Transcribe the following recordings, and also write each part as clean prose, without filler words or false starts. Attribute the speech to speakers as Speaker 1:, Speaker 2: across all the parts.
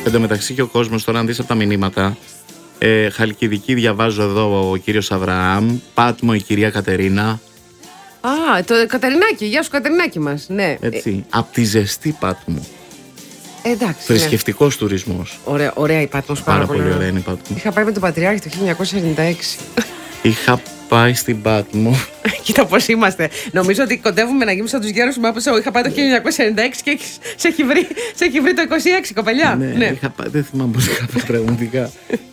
Speaker 1: Εν τω μεταξύ και ο κόσμος τώρα, αν δεις από τα μηνύματα, Χαλκιδική διαβάζω εδώ ο κύριος Αβραάμ, Πάτμο η κυρία Κατερίνα.
Speaker 2: Το Κατερινάκι, γεια σου Κατερινάκι μας. Ναι.
Speaker 1: Έτσι, απ' τη ζεστή Πάτμο.
Speaker 2: Εντάξει.
Speaker 1: Θρησκευτικός τουρισμός.
Speaker 2: Ωραία η Πάτμος,
Speaker 1: πάρα πολύ ωραία είναι η Πάτμο.
Speaker 2: Είχα πάει με τον Πατριάρχη το 1996.
Speaker 1: Είχα πάει στην Πάτμο.
Speaker 2: Κοίτα πώς είμαστε. Νομίζω ότι κοντεύουμε να γίνουμε σαν τους γέρους μου. Είχα πάει το 1996 και σε έχει βρει το 26, κοπελιά.
Speaker 1: Ναι. Είχα πάει, δεν θυμάμαι πώς είχα πάει πραγματικά.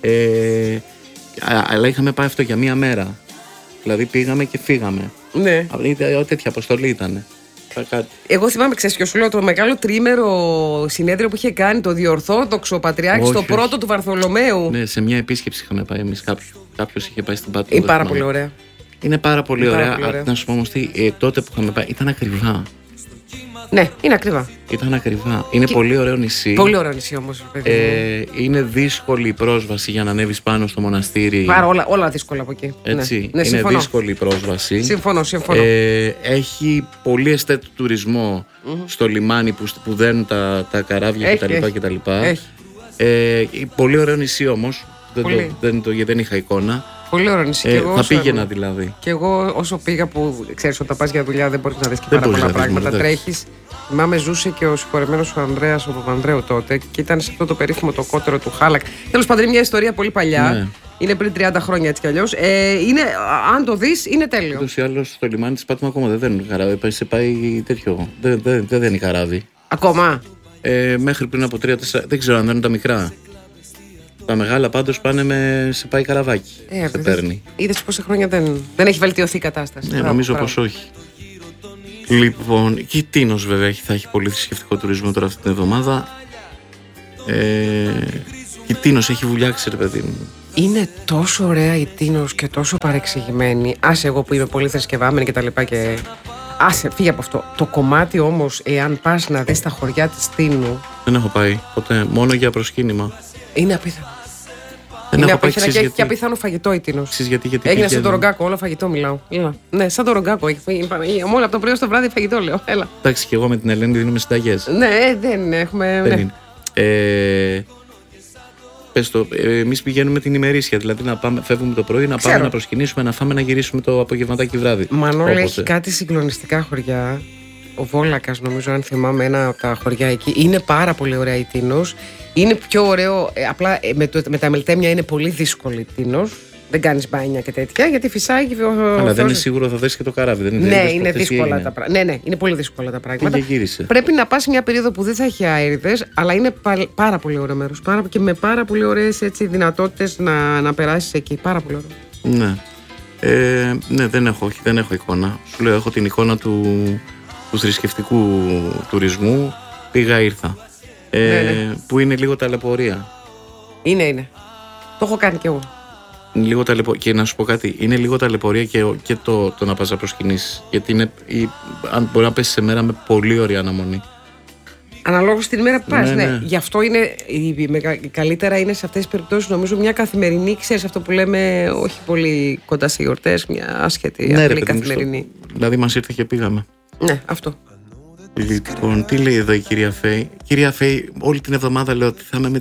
Speaker 1: Αλλά είχαμε πάει αυτό για μία μέρα. Δηλαδή πήγαμε και φύγαμε.
Speaker 2: Ναι.
Speaker 1: Τέτοια αποστολή ήταν.
Speaker 2: Εγώ θυμάμαι, ξέρεις ποιο σου λέω, το μεγάλο τρίμερο συνέδριο που είχε κάνει το διορθόδοξο Πατριάρχη στο πρώτο του Βαρθολομαίου.
Speaker 1: Ναι, σε μια επίσκεψη είχαμε πάει εμείς. Κάποιος είχε πάει στην Πάτμο.
Speaker 2: Είναι πάρα πολύ ωραία.
Speaker 1: Είναι πάρα πολύ ωραία. Να σου πω όμως τι, τότε που είχαμε πάει ήταν ακριβά.
Speaker 2: Ναι, είναι ακριβά.
Speaker 1: Ήταν ακριβά. Είναι πολύ ωραίο νησί.
Speaker 2: Πολύ ωραίο νησί όμως.
Speaker 1: Είναι δύσκολη η πρόσβαση για να ανέβεις πάνω στο μοναστήρι.
Speaker 2: Όλα δύσκολα από εκεί.
Speaker 1: Έτσι.
Speaker 2: Ναι,
Speaker 1: είναι δύσκολη η πρόσβαση.
Speaker 2: Συμφωνώ.
Speaker 1: Έχει πολύ εστέτου τουρισμό στο λιμάνι που δένουν τα καράβια κτλ. Πολύ ωραίο νησί όμως. Γιατί δεν είχα εικόνα.
Speaker 2: Πολύ ωραίο νησί.
Speaker 1: Θα πήγαινα δηλαδή.
Speaker 2: Και εγώ όσο πήγα, που ξέρεις, όταν πας για δουλειά δεν μπορείς να δεις και πάρα πολλά πράγματα. Τρέχεις. Θυμάμαι, ζούσε και ο συγχωρεμένος ο Ανδρέας ο Παπανδρέου τότε και ήταν σε αυτό το περίφημο το κότερο του Χάλακ. Τέλος πάντων, είναι μια ιστορία πολύ παλιά. Ναι. Είναι πριν 30 χρόνια έτσι κι αλλιώς. Αν το δεις, είναι τέλειο.
Speaker 1: Ούτως ή άλλως στο λιμάνι της Πάτμο ακόμα δεν δένουν καράβι. Σε πάει τέτοιο. Δεν δένει καράβι.
Speaker 2: Ακόμα.
Speaker 1: Μέχρι πριν από 3-4. Δεν ξέρω αν δένουν τα μικρά. Τα μεγάλα πάντως πάνε σε πάει καραβάκι. Σε παίρνει.
Speaker 2: Είδες πόσα χρόνια δεν έχει βελτιωθεί η κατάσταση.
Speaker 1: Ναι, νομίζω πως όχι. Λοιπόν, και η Τίνος βέβαια θα έχει πολύ θρησκευτικό τουρισμό τώρα αυτή την εβδομάδα. Η Τίνος έχει βουλιάξει, ρε παιδί μου.
Speaker 2: Είναι τόσο ωραία η Τίνος και τόσο παρεξηγημένη. Άσε εγώ που είμαι πολύ θρησκευάμενη και τα λοιπά και... Άσε, φύγε από αυτό. Το κομμάτι όμως, εάν πας να δεις τα χωριά της Τίνου...
Speaker 1: Δεν έχω πάει ποτέ, μόνο για προσκύνημα.
Speaker 2: Είναι απίθανο.
Speaker 1: Είναι
Speaker 2: απίθανο και απίθανο φαγητό η Τίνος. Έγινε σαν το Ρογκάκο, όλο φαγητό μιλάω. Ναι, σαν το Ρογκάκο. Μόνο από το πρωί στο βράδυ φαγητό λέω. Έλα.
Speaker 1: Εντάξει, και εγώ με την Ελένη δίνουμε συνταγές.
Speaker 2: Ναι, δεν έχουμε.
Speaker 1: Δεν είναι. Πες το, εμείς πηγαίνουμε την ημερήσια, δηλαδή να πάμε, φεύγουμε το πρωί, να πάμε να προσκυνήσουμε, να φάμε, να γυρίσουμε το απογευματάκι βράδυ.
Speaker 2: Μανώλη, έχει κάτι συγκλονιστικά χωριά. Ο Βόλακας, νομίζω, αν θυμάμαι, ένα από τα χωριά εκεί. Είναι πάρα πολύ ωραία η Τίνος. Είναι πιο ωραίο, απλά με τα μελτέμια είναι πολύ δύσκολη η Τίνος. Δεν κάνεις μπάνια και τέτοια, γιατί φυσάει.
Speaker 1: Αλλά δεν είναι σίγουρο θα δεις και το καράβι. Δεν είναι,
Speaker 2: ναι, είναι δύσκολα τα πράγματα. Ναι, είναι πολύ δύσκολα τα πράγματα. Πρέπει να πας μια περίοδο που δεν θα έχει αέριδες, αλλά είναι πάρα πολύ ωραίο μέρος. Και με πάρα πολύ ωραίες δυνατότητες να περάσεις εκεί. Πάρα πολύ ωραίο.
Speaker 1: Ναι. Ναι, δεν έχω εικόνα. Σου λέω, έχω την εικόνα του θρησκευτικού τουρισμού. Πήγα, ήρθα. Ναι. Που είναι λίγο ταλαιπωρία.
Speaker 2: Είναι. Το έχω κάνει κι εγώ.
Speaker 1: Λίγο και να σου πω κάτι, είναι λίγο ταλαιπωρία και το να πας να προσκυνήσεις. Γιατί αν μπορεί να πέσει σε μέρα με πολύ ωραία αναμονή.
Speaker 2: Αναλόγως την ημέρα που πας, ναι. Γι' αυτό είναι καλύτερα είναι σε αυτές τις περιπτώσεις, νομίζω, μια καθημερινή, ξέρεις αυτό που λέμε, όχι πολύ κοντά σε γιορτές, μια άσχετη, απλή καθημερινή.
Speaker 1: Δηλαδή μας ήρθε και πήγαμε.
Speaker 2: Ναι, αυτό.
Speaker 1: Λοιπόν, τι λέει εδώ η κυρία Φέη? Κυρία Φέη, όλη την εβδομάδα λέω ότι θα είμαι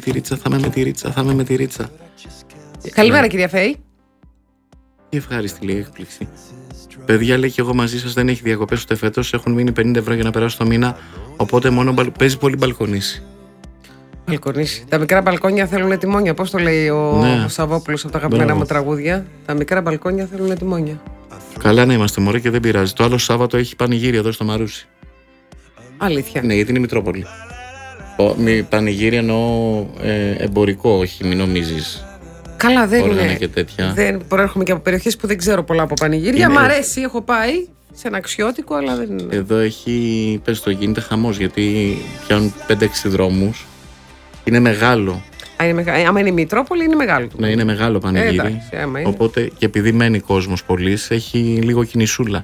Speaker 1: με τη ρίτσα.
Speaker 2: Καλημέρα, κυρία Φέη.
Speaker 1: Τι ευχάριστη, λέει, έκπληξη. Παιδιά, λέει, και εγώ μαζί σας, δεν έχει διακοπές ούτε φέτος. Έχουν μείνει 50 ευρώ για να περάσω το μήνα. Οπότε μόνο παίζει πολύ μπαλκονίσει.
Speaker 2: Μπαλκονίσει. Τα μικρά μπαλκόνια θέλουν τιμόνια. Πώς το λέει ο Σαββόπουλος από τα αγαπημένα μου τραγούδια? Τα μικρά μπαλκόνια θέλουν τιμόνια.
Speaker 1: Καλά να είμαστε, μωρέ, και δεν πειράζει. Το άλλο Σάββατο έχει πανηγύρι εδώ στο Μαρούσι.
Speaker 2: Αλήθεια?
Speaker 1: Ναι, γιατί είναι η Μητρόπολη. Πανηγύρι εννοώ εμπορικό, όχι, μην νομίζεις.
Speaker 2: Καλά, δεν είναι.
Speaker 1: Και τέτοια.
Speaker 2: Δεν προέρχομαι και από περιοχές που δεν ξέρω πολλά από πανηγύρια. Μ' αρέσει, έχω πάει σε ένα αξιώτικο, αλλά δεν είναι.
Speaker 1: Εδώ γίνεται χαμός, γιατί πιάνουν 5-6 δρόμους. Είναι μεγάλο.
Speaker 2: Άμα είναι η Μητρόπολη, είναι μεγάλο.
Speaker 1: Ναι, είναι μεγάλο πανηγύρι. Οπότε και επειδή μένει κόσμος πολύς, έχει λίγο κινησούλα.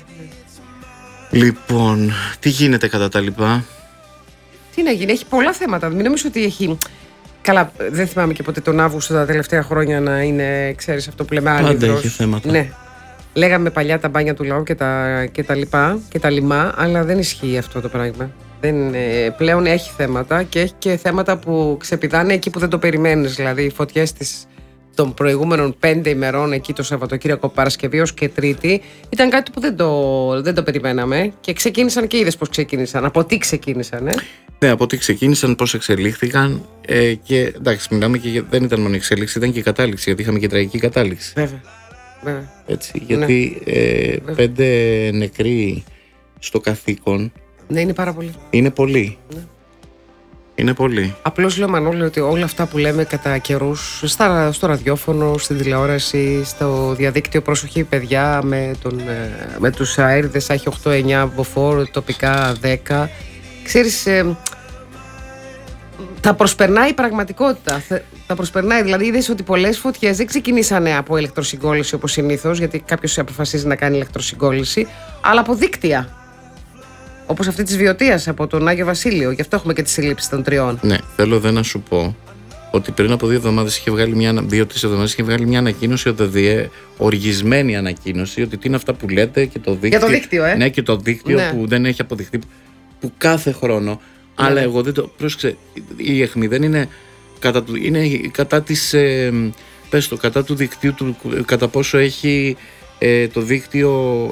Speaker 1: Λοιπόν, τι γίνεται κατά τα λοιπά?
Speaker 2: Τι να γίνει, έχει πολλά θέματα. Μην νομίζω ότι έχει. Καλά, δεν θυμάμαι και ποτέ τον Αύγουστο τα τελευταία χρόνια να είναι, ξέρεις, αυτό που λέμε άνυδρος.
Speaker 1: Πάντα έχει θέματα.
Speaker 2: Ναι. Λέγαμε παλιά τα μπάνια του λαού και τα λοιπά και τα λιμά, αλλά δεν ισχύει αυτό το πράγμα. Πλέον έχει θέματα και έχει και θέματα που ξεπηδάνε εκεί που δεν το περιμένεις. Δηλαδή οι φωτιές των προηγούμενων 5 ημερών, εκεί το Σαββατοκύριακο, Παρασκευή ως και Τρίτη, ήταν κάτι που δεν το περιμέναμε και ξεκίνησαν και είδες πώς ξεκίνησαν. Από τι ξεκίνησαν,
Speaker 1: Ναι, από τι ξεκίνησαν, πώς εξελίχθηκαν και εντάξει, μιλάμε και δεν ήταν μόνο η εξέλιξη, ήταν και η κατάληξη, γιατί είχαμε και τραγική κατάληξη.
Speaker 2: Βέβαια.
Speaker 1: Έτσι, γιατί 5 νεκροί στο καθήκον.
Speaker 2: Ναι, είναι πάρα πολύ.
Speaker 1: Είναι πολύ.
Speaker 2: Ναι.
Speaker 1: Είναι πολύ. Απλώς
Speaker 2: λέω, Μανώλη, ότι όλα αυτά που λέμε κατά καιρούς στο ραδιόφωνο, στην τηλεόραση, στο διαδίκτυο, προσοχή παιδιά, με τους αέριδες, έχει 8-9 μποφόρ, τοπικά 10. Ξέρεις, τα προσπερνάει η πραγματικότητα. Τα προσπερνάει. Δηλαδή, είδες ότι πολλές φωτιές δεν ξεκινήσανε από ηλεκτροσυγκόληση όπως συνήθως, γιατί κάποιος αποφασίζει να κάνει ηλεκτροσυγκόληση, αλλά από δίκτυα. Όπως αυτή της Βιωτίας από τον Άγιο Βασίλειο. Γι' αυτό έχουμε και τις συλλήψεις των 3.
Speaker 1: Ναι, θέλω να σου πω ότι πριν από 2 εβδομάδες είχε βγάλει 2-3 εβδομάδες είχε βγάλει μια ανακοίνωση, οργισμένη ανακοίνωση, ότι τι είναι αυτά που λέτε και το δίκτυο.
Speaker 2: Για το δίκτυο,
Speaker 1: Ναι, και το δίκτυο που δεν έχει αποδειχθεί. Που κάθε χρόνο. Αλλά εγώ δεν το. Πρόσεξε, η αιχμή δεν είναι είναι κατά της. Κατά του δικτύου του, κατά πόσο έχει το δίκτυο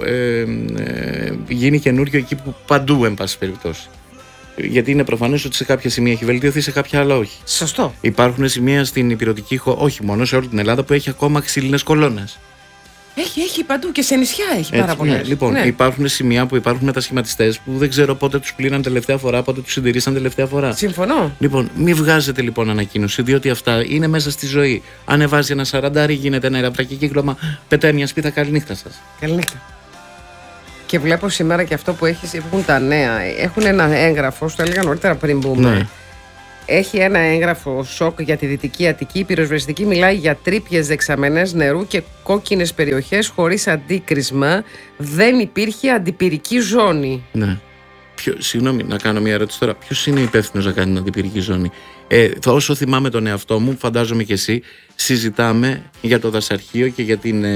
Speaker 1: γίνει καινούριο εκεί που παντού, εν πάση περιπτώσει. Γιατί είναι προφανές ότι σε κάποια σημεία έχει βελτιωθεί, σε κάποια άλλα όχι.
Speaker 2: Σωστό.
Speaker 1: Υπάρχουν σημεία στην ηπειρωτική όχι μόνο σε όλη την Ελλάδα, που έχει ακόμα ξύλινες κολόνες.
Speaker 2: Έχει παντού και σε νησιά έχει πάρα πολλές.
Speaker 1: Ναι. Λοιπόν, υπάρχουν σημεία που υπάρχουν μετασχηματιστές που δεν ξέρω πότε τους πλήραν τελευταία φορά, πότε τους συντηρήσαν τελευταία φορά.
Speaker 2: Συμφωνώ.
Speaker 1: Λοιπόν, μην βγάζετε λοιπόν ανακοίνωση, διότι αυτά είναι μέσα στη ζωή. Ανεβάζει ένα 40, γίνεται ένα ελαφράκι κύκλωμα, πετάει μια σπίθα, καληνύχτα σας.
Speaker 2: Καληνύχτα. Και βλέπω σήμερα και αυτό που έχουν τα νέα. Έχουν ένα έγγραφο, το έλεγα νωρίτερα πριν μπούμε. Ναι. Έχει ένα έγγραφο σοκ για τη Δυτική Αττική. Η πυροσβεστική μιλάει για τρύπιες δεξαμενές νερού και κόκκινες περιοχές χωρίς αντίκρισμα. Δεν υπήρχε αντιπυρική ζώνη.
Speaker 1: Ναι. Συγγνώμη, να κάνω μια ερώτηση τώρα. Ποιος είναι υπεύθυνος να κάνει την αντιπυρική ζώνη? Όσο θυμάμαι τον εαυτό μου, φαντάζομαι και εσύ, συζητάμε για το δασαρχείο και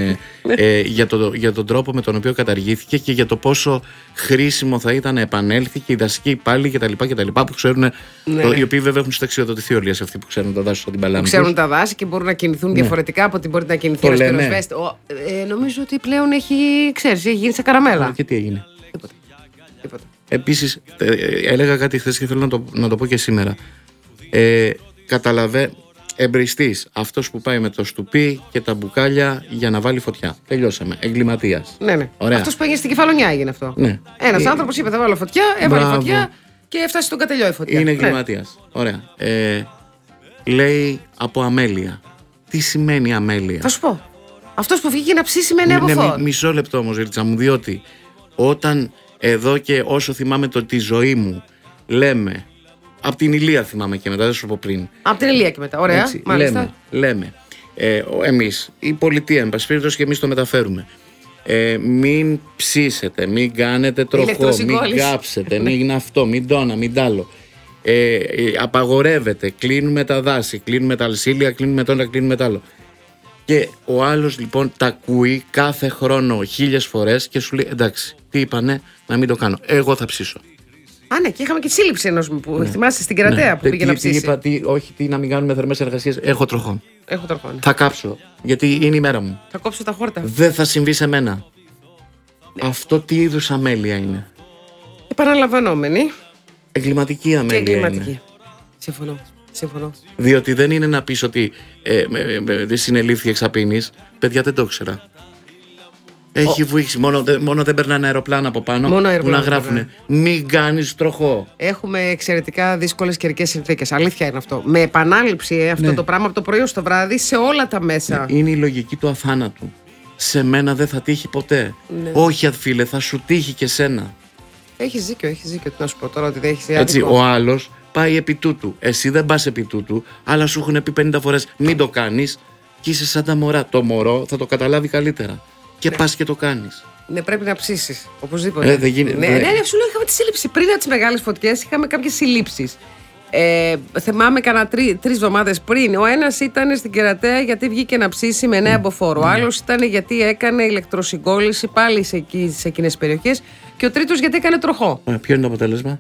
Speaker 1: για τον τρόπο με τον οποίο καταργήθηκε και για το πόσο χρήσιμο θα ήταν να επανέλθει και οι δασικοί υπάλληλοι κτλ. Που ξέρουν, οι οποίοι βέβαια έχουν συνταξιοδοτηθεί όλοι αυτοί που ξέρουν τα δάση στην παλάμη.
Speaker 2: Ξέρουν τα δάση και μπορούν να κινηθούν διαφορετικά από ό,τι μπορεί να κινηθεί ένας πυροσβέστη. Νομίζω ότι πλέον έχει γίνει σε καραμέλα.
Speaker 1: Και τι έγινε? Τίποτα. Επίσης, έλεγα κάτι χθες και θέλω να το πω και σήμερα. Εμπριστής, αυτός που πάει με το στουπί και τα μπουκάλια για να βάλει φωτιά. Τελειώσαμε. Εγκληματίας.
Speaker 2: Ναι. Αυτός που έγινε στην Κεφαλονιά έγινε αυτό.
Speaker 1: Ναι.
Speaker 2: Ένας άνθρωπος είπε: θα βάλω φωτιά, έβαλε φωτιά και έφτασε στον κατελιό η φωτιά.
Speaker 1: Είναι εγκληματίας. Ωραία. Λέει από αμέλεια. Τι σημαίνει αμέλεια?
Speaker 2: Θα σου πω. Αυτός που βγήκε να ψήσει με νέα μποφόρ.
Speaker 1: Μισό λεπτό όμως, Ρίτσα μου, διότι όταν εδώ και όσο θυμάμαι τη ζωή μου λέμε. Από την Ηλία θυμάμαι και μετά, δεν σου πω πριν.
Speaker 2: Από την Ηλία και μετά, ωραία.
Speaker 1: Έτσι, λέμε. Εμείς, η πολιτεία, εν πάση περιπτώσει, και εμείς το μεταφέρουμε. Μην ψήσετε, μην κάνετε τροχό, μην κάψετε, μην αυτό, μην τόνα, μην τ' άλλο. Απαγορεύεται, κλείνουμε τα δάση, κλείνουμε τα αλσίλια, κλείνουμε τόνα, κλείνουμε τ' άλλο. Και ο άλλος λοιπόν τα ακούει κάθε χρόνο 1000 φορές και σου λέει: εντάξει, τι είπανε, να μην το κάνω. Εγώ θα ψήσω.
Speaker 2: Ναι, και είχαμε και τη σύλληψη ενός που θυμάσαι στην Κερατέα που πήγε να ψήσει.
Speaker 1: Όχι, να μην κάνουμε θερμές εργασίες. Έχω τροχό. Θα κάψω, γιατί είναι η μέρα μου.
Speaker 2: Θα κόψω τα χόρτα.
Speaker 1: Δεν θα συμβεί σε μένα. Αυτό τι είδους αμέλεια είναι?
Speaker 2: Επαναλαμβανόμενη.
Speaker 1: Εγκληματική αμέλεια είναι.
Speaker 2: Συμφωνώ.
Speaker 1: Διότι δεν είναι να πεις ότι συνελήφθη εξαπίνης. Παιδιά, δεν το ήξερα. Έχει βουήξει, μόνο δεν περνάνε αεροπλάνα από πάνω που να γράφουνε μην κάνεις τροχό.
Speaker 2: Έχουμε εξαιρετικά δύσκολες καιρικές συνθήκες. Αλήθεια είναι αυτό. Με επανάληψη αυτό το πράγμα από το πρωί ως το βράδυ σε όλα τα μέσα.
Speaker 1: Είναι η λογική του αθάνατου. Σε μένα δεν θα τύχει ποτέ. Όχι, φίλε, θα σου τύχει και σένα.
Speaker 2: Έχεις δίκιο. Τι να σου πω τώρα, ότι δεν έχεις άδικο.
Speaker 1: Έτσι, ο άλλος πάει επί τούτου. Εσύ δεν πας επί τούτου, αλλά σου έχουν πει 50 φορές μην το κάνεις και είσαι σαν τα μωρά. Το μωρό θα το καταλάβει καλύτερα. Και πας και το κάνεις.
Speaker 2: Ναι, πρέπει να ψήσεις. Οπωσδήποτε.
Speaker 1: Δεν γίνεται.
Speaker 2: Ναι, σου λέω, είχαμε τη σύλληψη. Πριν από τις μεγάλες φωτιές, είχαμε κάποιες συλλήψεις. Θυμάμαι κανένα 3 εβδομάδες πριν. Ο ένας ήταν στην Κερατέα γιατί βγήκε να ψήσει με νέα μποφόρο. Ο άλλος ήταν γιατί έκανε ηλεκτροσυγκόληση πάλι σε εκείνες τις περιοχές. Και ο τρίτος γιατί έκανε τροχό.
Speaker 1: Ποιο είναι το αποτέλεσμα?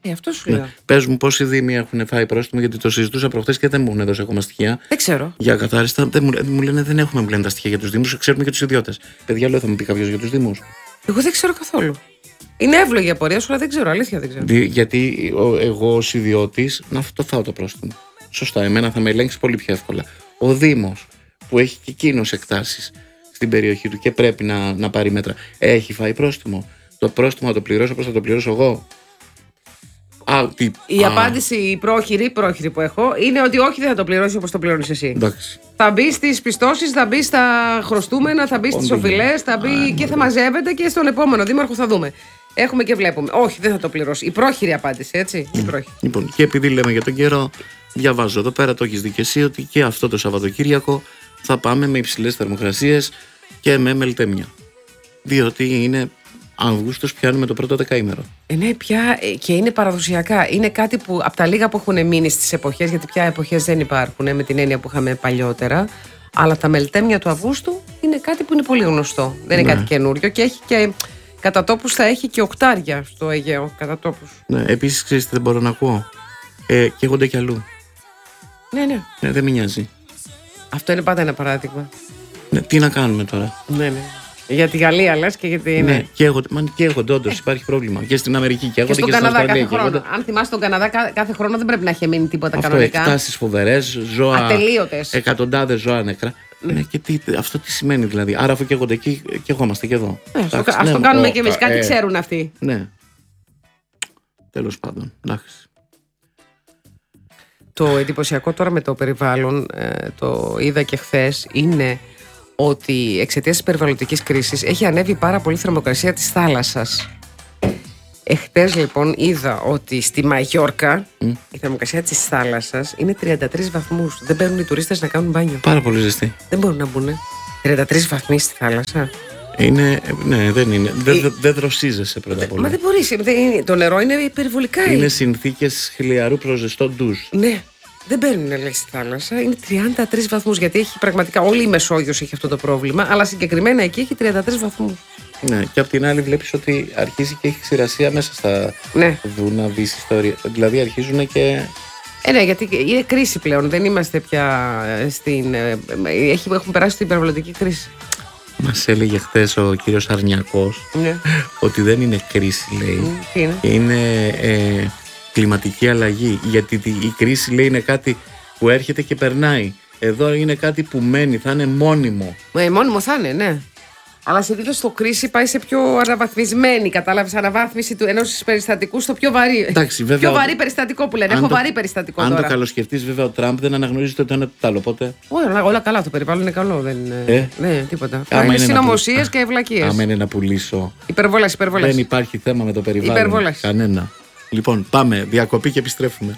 Speaker 2: Αυτό σου λέω.
Speaker 1: Πες μου πόσοι δήμοι έχουν φάει πρόστιμο, γιατί το συζητούσα προχθές και δεν μου έχουν δώσει ακόμα στοιχεία.
Speaker 2: Δεν ξέρω.
Speaker 1: Για καθάριστα. Μου λένε δεν έχουμε, μου λένε τα στοιχεία για τους δήμους, ξέρουμε και τους ιδιώτες. Παιδιά, λέω, θα μου πει κάποιος για τους δήμους.
Speaker 2: Εγώ δεν ξέρω καθόλου. Είναι εύλογη η απορία σου, αλλά δεν ξέρω, αλήθεια δεν ξέρω.
Speaker 1: Γιατί εγώ ως ιδιώτης να το φάω το πρόστιμο. Σωστά, εμένα θα με ελέγξει πολύ πιο εύκολα. Ο Δήμος που έχει και εκείνος εκτάσεις στην περιοχή του και πρέπει να πάρει μέτρα, έχει φάει πρόστιμο. Το πρόστιμο θα το πληρώσω όπως θα το πληρώσω εγώ.
Speaker 2: Η απάντηση η πρόχειρη που έχω είναι ότι όχι, δεν θα το πληρώσει όπως το πληρώνεις εσύ.
Speaker 1: Εντάξει.
Speaker 2: Θα μπει στις πιστώσεις, θα μπει στα χρωστούμενα, θα μπει στις οφειλές, θα μπει και θα μαζεύεται και στον επόμενο δήμαρχο θα δούμε. Έχουμε και βλέπουμε. Όχι, δεν θα το πληρώσει. Η πρόχειρη απάντηση, έτσι.
Speaker 1: Λοιπόν, και επειδή λέμε για τον καιρό, διαβάζω εδώ πέρα, το έχεις δει και εσύ, ότι και αυτό το Σαββατοκύριακο θα πάμε με υψηλές θερμοκρασίες και με μελτέμια. Διότι είναι Αύγουστος, πιάνουμε το πρώτο δεκαήμερο.
Speaker 2: Ναι, πια και είναι παραδοσιακά. Είναι κάτι που από τα λίγα που έχουν μείνει στις εποχές, γιατί πια εποχές δεν υπάρχουν με την έννοια που είχαμε παλιότερα. Αλλά τα μελτέμια του Αυγούστου είναι κάτι που είναι πολύ γνωστό. Δεν είναι κάτι καινούριο και έχει και. Κατά τόπους θα έχει και οκτάρια στο Αιγαίο. Κατά τόπους.
Speaker 1: Ναι, επίσης ξέρεις τι δεν μπορώ να ακούω. Καίγονται κι αλλού.
Speaker 2: Ναι.
Speaker 1: Δεν με νοιάζει.
Speaker 2: Αυτό είναι πάντα ένα παράδειγμα.
Speaker 1: Ναι, τι να κάνουμε τώρα.
Speaker 2: Ναι. Για τη Γαλλία λες και γιατί.
Speaker 1: Ναι, καίγονται όντως, υπάρχει πρόβλημα. Και στην Αμερική καίγονται και
Speaker 2: στον Καναδά κάθε χρόνο. Αν θυμάσαι τον Καναδά, κάθε χρόνο δεν πρέπει να έχει μείνει τίποτα κανονικά.
Speaker 1: Εκτάσεις φοβερές, ζώα.
Speaker 2: Ατελείωτες.
Speaker 1: Εκατοντάδες ζώα νεκρά. Ναι, και αυτό τι σημαίνει δηλαδή. Άρα αφού καίγονται εκεί, καίγομαστε και εδώ.
Speaker 2: Ας το κάνουμε κι εμείς. Κάτι ξέρουν αυτοί.
Speaker 1: Ναι. Τέλος πάντων. Εντάξει.
Speaker 2: Το εντυπωσιακό τώρα με το περιβάλλον, το είδα και χθες, είναι ότι εξαιτίας της περιβαλλοντικής κρίσης έχει ανέβει πάρα πολύ η θερμοκρασία της θάλασσας. Εχθές λοιπόν είδα ότι στη Μαγιόρκα η θερμοκρασία της θάλασσας είναι 33 βαθμούς. Δεν μπαίνουν οι τουρίστες να κάνουν μπάνιο.
Speaker 1: Πάρα πολύ ζεστή.
Speaker 2: Δεν μπορούν να μπουν. 33 βαθμοί στη θάλασσα.
Speaker 1: Δεν είναι. Δεν δροσίζεσαι πρώτα απ' όλα.
Speaker 2: Μα δεν μπορείς. Το νερό είναι υπερβολικά.
Speaker 1: Είναι συνθήκες χλιαρού προς ζεστό ντουζ.
Speaker 2: Ναι. Δεν μπαίνουν λέει στη θάλασσα. Είναι 33 βαθμούς. Γιατί έχει πραγματικά όλη η Μεσόγειος έχει αυτό το πρόβλημα. Αλλά συγκεκριμένα εκεί έχει 33 βαθμούς.
Speaker 1: Ναι, και απ' την άλλη βλέπεις ότι αρχίζει και έχει ξηρασία μέσα στα δούναβης ιστορία. Δηλαδή αρχίζουν και.
Speaker 2: Ναι, γιατί είναι κρίση πλέον. Δεν είμαστε πια στην. Έχουμε περάσει την υπερβολική κρίση.
Speaker 1: Μας έλεγε χθες ο κύριος Αρνιακός ότι δεν είναι κρίση, λέει. Είναι κλιματική αλλαγή. Γιατί η κρίση, λέει, είναι κάτι που έρχεται και περνάει. Εδώ είναι κάτι που μένει, θα είναι μόνιμο.
Speaker 2: Μόνιμο θα είναι, ναι. Αλλά συνήθως το κρίση πάει σε πιο αναβαθμισμένη, κατάλαβες, αναβάθμιση του ενός περιστατικού στο πιο βαρύ.
Speaker 1: Εντάξει, βέβαια,
Speaker 2: πιο βαρύ περιστατικό που λένε. Έχω βαρύ περιστατικό τώρα.
Speaker 1: Αν το καλοσκεφτείς, βέβαια, ο Τραμπ δεν αναγνωρίζεται το ένα το άλλο. Οπότε.
Speaker 2: Όλα καλά, το περιβάλλον είναι καλό. Δεν είναι. Ναι, τίποτα.
Speaker 1: Είναι
Speaker 2: συνωμοσίες και ευλακίες.
Speaker 1: Άμα είναι να πουλήσω.
Speaker 2: Υπερβολές.
Speaker 1: Δεν υπάρχει θέμα με το περιβάλλον.
Speaker 2: Υπερβολές.
Speaker 1: Κανένα. Λοιπόν, πάμε, διακοπή και επιστρέφουμε.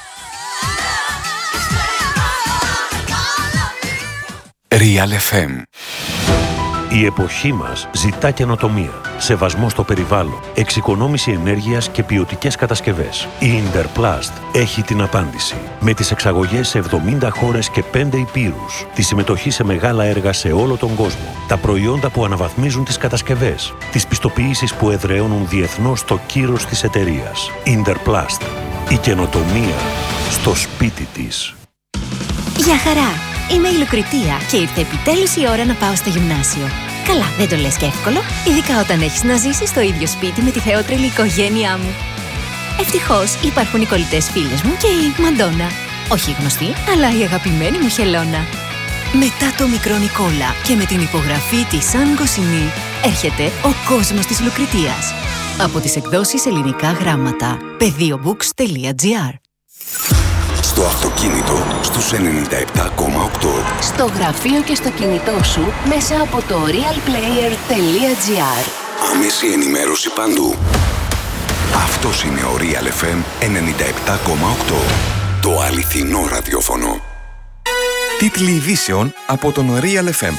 Speaker 3: Real FM.
Speaker 4: Η εποχή μας ζητά καινοτομία, σεβασμό στο περιβάλλον, εξοικονόμηση ενέργειας και ποιοτικές κατασκευές. Η Interplast έχει την απάντηση. Με τις εξαγωγές σε 70 χώρες και 5 υπήρους, τη συμμετοχή σε μεγάλα έργα σε όλο τον κόσμο, τα προϊόντα που αναβαθμίζουν τις κατασκευές, τις πιστοποιήσεις που εδραιώνουν διεθνώς το κύρος της εταιρείας. Interplast. Η καινοτομία στο σπίτι της.
Speaker 5: Γεια χαρά! Είμαι η Λουκριτία και ήρθε επιτέλους η ώρα να πάω στο γυμνάσιο. Καλά, δεν το λες και εύκολο, ειδικά όταν έχεις να ζήσεις στο ίδιο σπίτι με τη θεότρελη οικογένειά μου. Ευτυχώς υπάρχουν οι κολλητές φίλες μου και η Μαντόνα. Όχι γνωστή, αλλά η αγαπημένη μου Χελώνα. Μετά το μικρό Νικόλα και με την υπογραφή της Σαν Κοσινή, έρχεται ο κόσμος της Λουκριτίας. Από τις εκδόσεις Ελληνικά Γράμματα. Πεδίobooks.gr.
Speaker 3: Στο αυτοκίνητο στους 97,8.
Speaker 6: Στο γραφείο και στο κινητό σου μέσα από το realplayer.gr.
Speaker 3: Άμεση ενημέρωση παντού. Αυτός είναι ο Real FM 97,8. Το αληθινό ραδιόφωνο. Τίτλοι ειδήσεων από τον Real FM.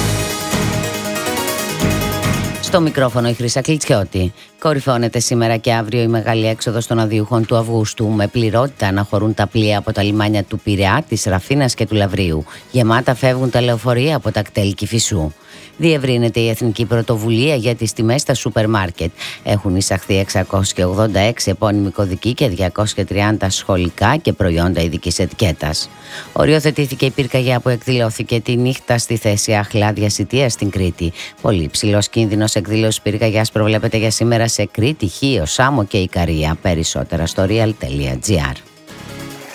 Speaker 7: Στο μικρόφωνο η Χρύσα Κλιτσιώτη. Κορυφώνεται σήμερα και αύριο η μεγάλη έξοδος των αδιούχων του Αυγούστου. Με πληρότητα να χωρούν τα πλοία από τα λιμάνια του Πειραιά, της Ραφίνας και του Λαβρίου. Γεμάτα φεύγουν τα λεωφορεία από τα κτέλ Κηφισού. Διευρύνεται η εθνική πρωτοβουλία για τις τιμές στα σούπερ μάρκετ. Έχουν εισαχθεί 686 επώνυμοι κωδικοί και 230 σχολικά και προϊόντα ειδικής ετικέτας. Οριοθετήθηκε η πυρκαγιά που εκδηλώθηκε τη νύχτα στη θέση Αχλά Διασιτία στην Κρήτη. Πολύ ψηλός κίνδυνος εκδήλωσης πυρκαγιάς προβλέπεται για σήμερα σε Κρήτη, Χίο, Σάμο και Ικαρία. Περισσότερα στο real.gr.